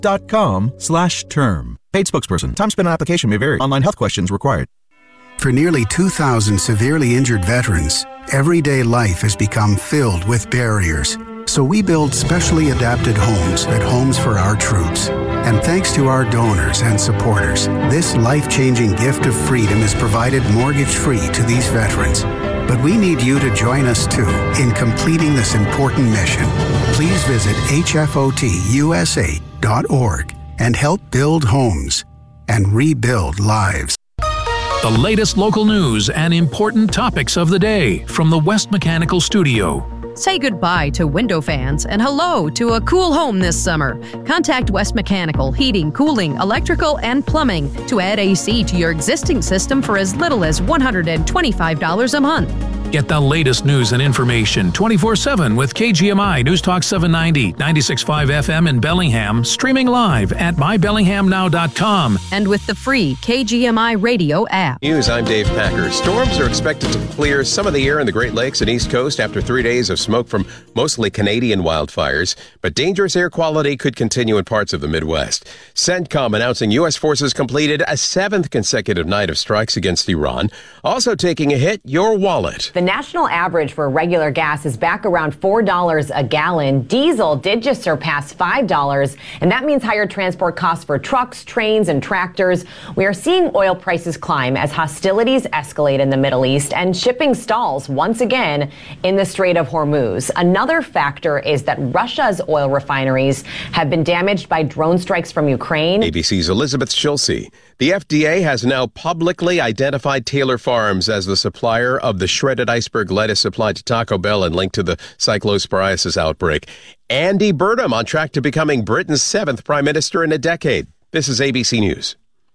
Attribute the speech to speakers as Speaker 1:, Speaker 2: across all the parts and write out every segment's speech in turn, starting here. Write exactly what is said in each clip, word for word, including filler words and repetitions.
Speaker 1: dot com slash term. Paid spokesperson. Time spent on application may vary. Online health questions required.
Speaker 2: For nearly two thousand severely injured veterans, everyday life has become filled with barriers. So we build specially adapted homes at Homes for Our Troops. And thanks to our donors and supporters, this life-changing gift of freedom is provided mortgage-free to these veterans. But we need you to join us, too, in completing this important mission. Please visit H F O T U S A dot org and help build homes and rebuild lives.
Speaker 3: The latest local news and important topics of the day from the West Mechanical Studio.
Speaker 4: Say goodbye to window fans and hello to a cool home this summer. Contact West Mechanical Heating, Cooling, Electrical, and Plumbing to add A C to your existing system for as little as one hundred twenty-five dollars a month.
Speaker 3: Get the latest news and information twenty-four seven with K G M I News Talk seven ninety, ninety-six point five F M in Bellingham, streaming live at my bellingham now dot com.
Speaker 4: And with the free K G M I radio app.
Speaker 5: News, I'm Dave Packer. Storms are expected to clear some of the air in the Great Lakes and East Coast after three days of smoke from mostly Canadian wildfires, but dangerous air quality could continue in parts of the Midwest. CENTCOM announcing U S forces completed a seventh consecutive night of strikes against Iran. Also taking a hit, your wallet.
Speaker 6: The national average for regular gas is back around four dollars a gallon. Diesel did just surpass five dollars, and that means higher transport costs for trucks, trains, and tractors. We are seeing oil prices climb as hostilities escalate in the Middle East and shipping stalls once again in the Strait of Hormuz. Another factor is that Russia's oil refineries have been damaged by drone strikes from Ukraine.
Speaker 5: A B C's Elizabeth Schulze. The F D A has now publicly identified Taylor Farms as the supplier of the shredded iceberg lettuce supplied to Taco Bell and linked to the cyclosporiasis outbreak. Andy Burnham on track to becoming Britain's seventh prime minister in a decade. This is A B C News.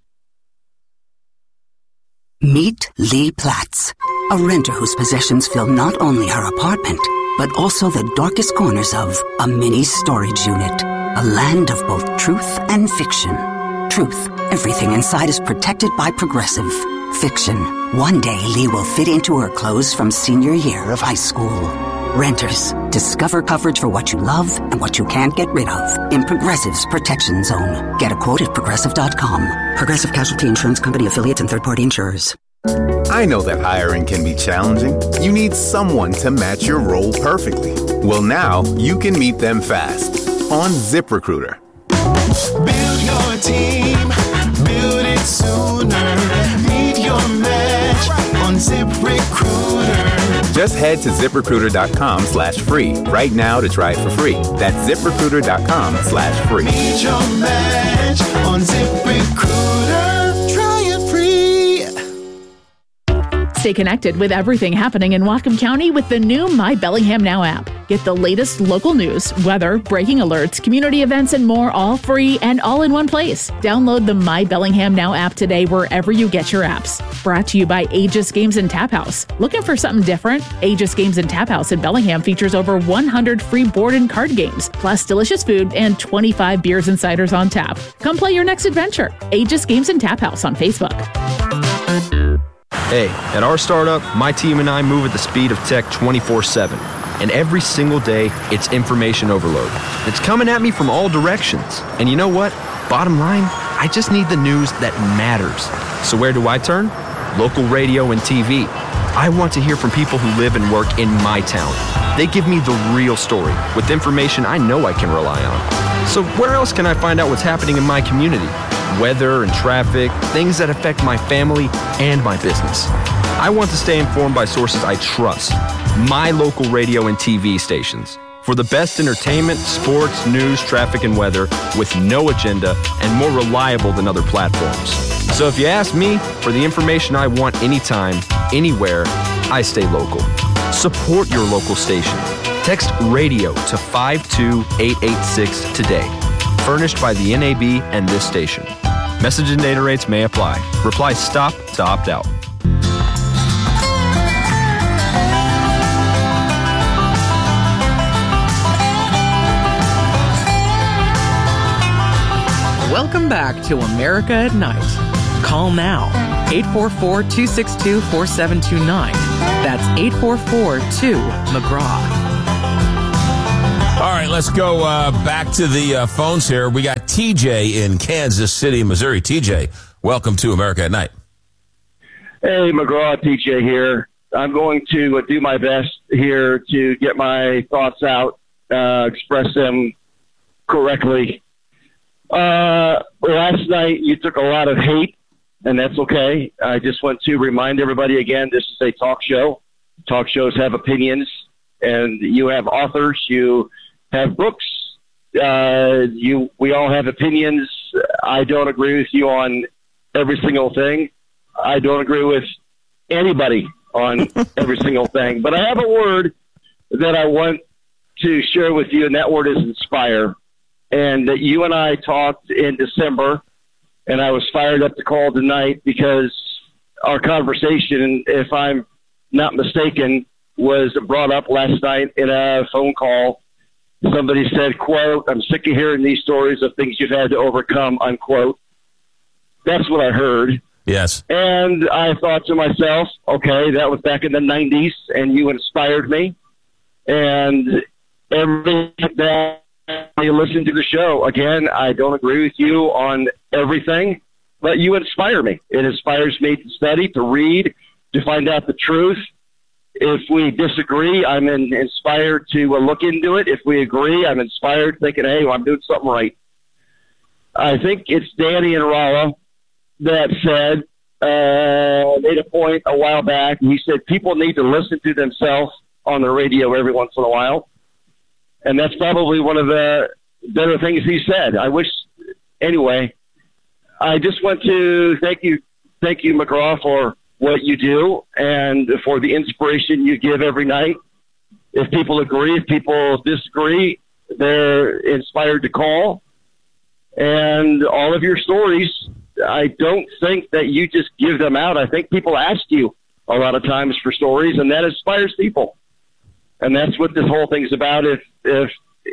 Speaker 7: Meet Lee Platts, a renter whose possessions fill not only her apartment, but also the darkest corners of a mini storage unit. A land of both truth and fiction. Truth, everything inside is protected by Progressive. Fiction, one day Lee will fit into her clothes from senior year of high school. Renters, discover coverage for what you love and what you can't get rid of in Progressive's Protection Zone. Get a quote at progressive dot com. Progressive Casualty Insurance Company affiliates and third-party insurers.
Speaker 8: I know that hiring can be challenging. You need someone to match your role perfectly. Well, now you can meet them fast on ZipRecruiter.
Speaker 9: Build your team, build it sooner. Meet your match on ZipRecruiter.
Speaker 8: Just head to ZipRecruiter.com slash free right now to try it for free. That's ZipRecruiter.com slash free.
Speaker 9: Meet your match on ZipRecruiter. Try it free.
Speaker 10: Stay connected with everything happening in Whatcom County with the new My Bellingham Now app. Get the latest local news, weather, breaking alerts, community events, and more, all free and all in one place. Download the My Bellingham Now app today wherever you get your apps. Brought to you by Aegis Games and Tap House. Looking for something different? Aegis Games and Tap House in Bellingham features over one hundred free board and card games, plus delicious food and twenty-five beers and ciders on tap. Come play your next adventure. Aegis Games and Tap House on Facebook.
Speaker 11: Hey, at our startup, my team and I move at the speed of tech twenty-four seven. And every single day, it's information overload. It's coming at me from all directions. And you know what? Bottom line, I just need the news that matters. So where do I turn? Local radio and T V. I want to hear from people who live and work in my town. They give me the real story with information I know I can rely on. So where else can I find out what's happening in my community? Weather and traffic, things that affect my family and my business. I want to stay informed by sources I trust. My local radio and T V stations. For the best entertainment, sports, news, traffic, and weather with no agenda and more reliable than other platforms. So if you ask me for the information I want anytime, anywhere, I stay local. Support your local station. Text radio to five two eight eight six today. Furnished by the N A B and this station. Message and data rates may apply. Reply STOP to opt out.
Speaker 12: Welcome back to America at Night. Call now, eight four four, two six two, four seven two nine. That's eight four four, two, McGraw.
Speaker 13: All right, let's go uh, back to the uh, phones here. We got T J in Kansas City, Missouri. T J, welcome to America at Night.
Speaker 14: Hey, McGraw, T J here. I'm going to uh, do my best here to get my thoughts out, uh, express them correctly. Uh, last night, you took a lot of hate, and that's okay. I just want to remind everybody again, this is a talk show. Talk shows have opinions, and you have authors. You have books. Uh, you, we all have opinions. I don't agree with you on every single thing. I don't agree with anybody on every single thing. But I have a word that I want to share with you, and that word is inspire. And that you and I talked in December, and I was fired up to call tonight because our conversation, if I'm not mistaken, was brought up last night in a phone call. Somebody said, quote, "I'm sick of hearing these stories of things you've had to overcome," unquote. That's what I heard.
Speaker 13: Yes.
Speaker 14: And I thought to myself, okay, that was back in the nineties, and you inspired me. And everything that you listen to the show, again, I don't agree with you on everything, but you inspire me. It inspires me to study, to read, to find out the truth. If we disagree, I'm in, inspired to uh, look into it. If we agree, I'm inspired thinking, hey, well, I'm doing something right. I think it's Danny and Rolla that said, uh, made a point a while back. He said people need to listen to themselves on the radio every once in a while. And that's probably one of the better things he said. I wish, anyway, I just want to thank you, thank you, McGraw, for what you do and for the inspiration you give every night. If people agree, if people disagree, they're inspired to call. And all of your stories, I don't think that you just give them out. I think people ask you a lot of times for stories, and that inspires people. And that's what this whole thing's about. If if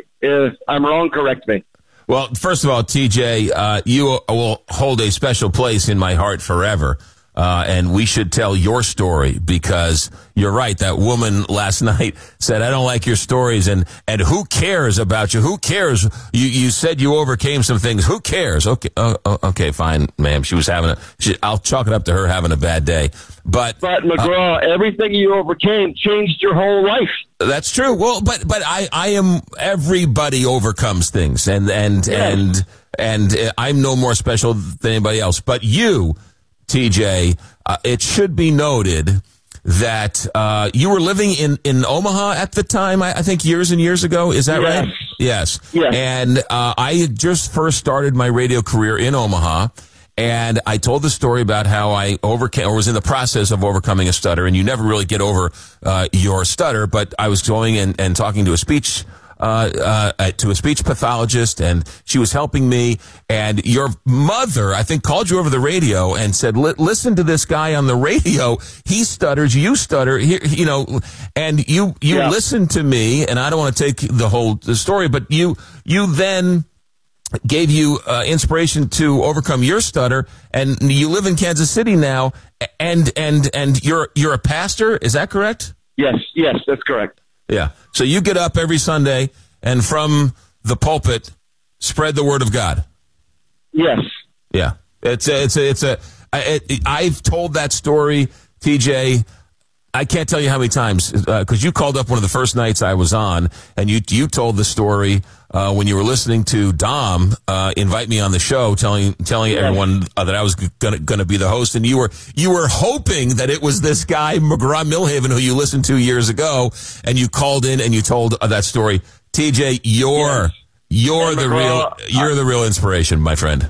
Speaker 14: if I'm wrong, correct me.
Speaker 13: Well, first of all, T J, uh, you will hold a special place in my heart forever. Uh, and we should tell your story because you're right. That woman last night said, "I don't like your stories." And, and who cares about you? Who cares? You, you said you overcame some things. Who cares? Okay. Uh, okay, fine, ma'am. She was having a, she, I'll chalk it up to her having a bad day. But,
Speaker 14: but McGraw, uh, everything you overcame changed your whole life.
Speaker 13: That's true. Well, but, but I, I am, everybody overcomes things and, and, yes. and, and I'm no more special than anybody else. But you, T J, uh, it should be noted that uh, you were living in, in Omaha at the time, I, I think years and years ago. Is that
Speaker 14: yes.
Speaker 13: right? Yes.
Speaker 14: Yes.
Speaker 13: And uh, I had just first started my radio career in Omaha, and I told the story about how I overcame, or was in the process of overcoming a stutter, and you never really get over uh, your stutter, but I was going and, and talking to a speech Uh, uh, to a speech pathologist, and she was helping me. And your mother, I think, called you over the radio and said, "Listen to this guy on the radio. He stutters. You stutter. He, you know." And you you yeah. listened to me, and I don't want to take the whole the story, but you you then gave you uh, inspiration to overcome your stutter, and you live in Kansas City now, and and and you're you're a pastor. Is that correct?
Speaker 14: Yes, yes, that's correct.
Speaker 13: Yeah. So you get up every Sunday and from the pulpit spread the word of God.
Speaker 14: Yes.
Speaker 13: Yeah. It's a, it's a, it's a, I, it, I've told that story, T J. I can't tell you how many times, because uh, you called up one of the first nights I was on, and you you told the story uh, when you were listening to Dom uh, invite me on the show, telling telling yes. everyone uh, that I was gonna gonna be the host, and you were you were hoping that it was this guy McGraw Milhaven who you listened to years ago, and you called in and you told uh, that story. T J, you're yes. you're and the McGraw, real you're uh, the real inspiration, my friend.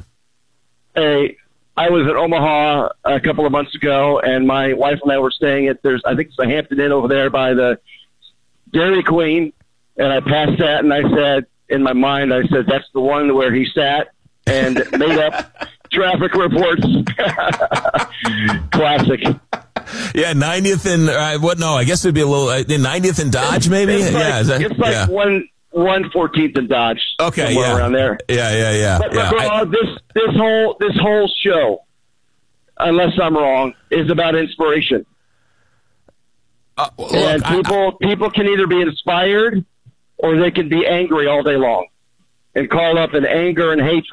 Speaker 14: Hey. I was in Omaha a couple of months ago, and my wife and I were staying at, there's, I think it's the Hampton Inn over there by the Dairy Queen, and I passed that, and I said, in my mind, I said, that's the one where he sat and made up traffic reports. Classic.
Speaker 13: Yeah, ninetieth and, uh, what, no, I guess it'd be a little, uh, ninetieth and Dodge, maybe?
Speaker 14: It's like,
Speaker 13: yeah, is that,
Speaker 14: it's like
Speaker 13: yeah.
Speaker 14: one... one fourteenth and Dodge.
Speaker 13: Okay, yeah,
Speaker 14: around there.
Speaker 13: Yeah, yeah, yeah.
Speaker 14: But,
Speaker 13: yeah.
Speaker 14: but uh, I, this this whole this whole show, unless I'm wrong, is about inspiration.
Speaker 13: Uh, look,
Speaker 14: and people
Speaker 13: I, I,
Speaker 14: people can either be inspired or they can be angry all day long and call up in anger and hatred